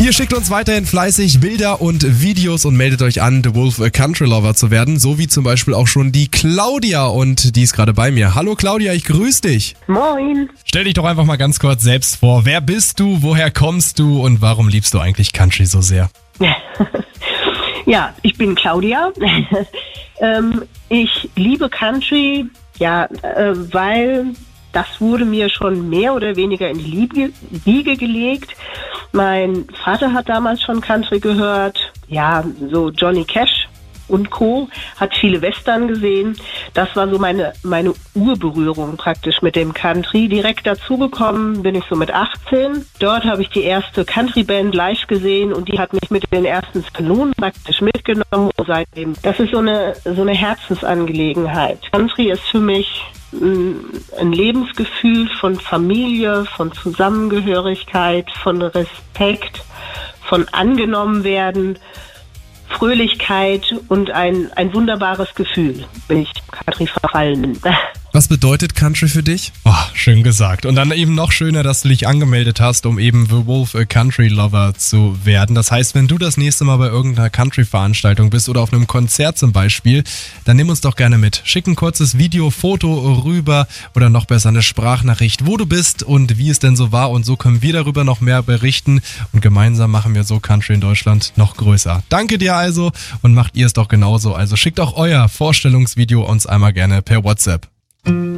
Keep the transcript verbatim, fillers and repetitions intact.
Ihr schickt uns weiterhin fleißig Bilder und Videos und meldet euch an, The Wolf a Country Lover zu werden, so wie zum Beispiel auch schon die Claudia, und die ist gerade bei mir. Hallo Claudia, ich grüße dich. Moin. Stell dich doch einfach mal ganz kurz selbst vor. Wer bist du, woher kommst du und warum liebst du eigentlich Country so sehr? Ja, ich bin Claudia. ähm, ich liebe Country, ja, äh, weil das wurde mir schon mehr oder weniger in die Liebe, Wiege gelegt. Mein Vater hat damals schon Country gehört, ja, so Johnny Cash und Co. Hat viele Western gesehen. Das war so meine meine Urberührung praktisch mit dem Country. Direkt dazugekommen bin ich so mit achtzehn. Dort habe ich die erste Country-Band live gesehen und die hat mich mit den ersten Kanonen praktisch mitgenommen. Und seitdem, das ist so eine so eine Herzensangelegenheit. Country ist für mich ein Lebensgefühl von Familie, von Zusammengehörigkeit, von Respekt, von angenommen werden, Fröhlichkeit und ein, ein wunderbares Gefühl, bin ich Country verfallen. Was bedeutet Country für dich? Oh, schön gesagt. Und dann eben noch schöner, dass du dich angemeldet hast, um eben The Wolf a Country Lover zu werden. Das heißt, wenn du das nächste Mal bei irgendeiner Country-Veranstaltung bist oder auf einem Konzert zum Beispiel, dann nimm uns doch gerne mit. Schick ein kurzes Video, Foto rüber oder noch besser eine Sprachnachricht, wo du bist und wie es denn so war. Und so können wir darüber noch mehr berichten und gemeinsam machen wir so Country in Deutschland noch größer. Danke dir also und macht ihr es doch genauso. Also schickt auch euer Vorstellungsvideo uns einmal gerne per WhatsApp.